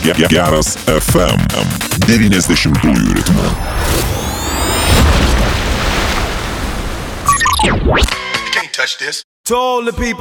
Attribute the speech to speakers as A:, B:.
A: Geras FM 90-ųjų ritmu.
B: You can't touch this. To all the people